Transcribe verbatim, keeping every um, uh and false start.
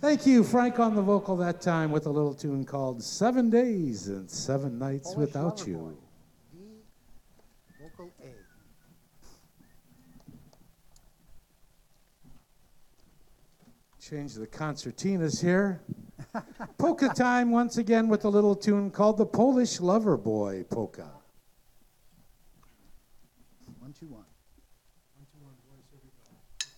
Thank you, Frank, on the vocal that time with a little tune called Seven Days and Seven Nights Polish Without Lover You. Boy. D, vocal A. Change the concertinas here. Polka time once again with a little tune called the Polish Lover Boy Polka. One, two, one.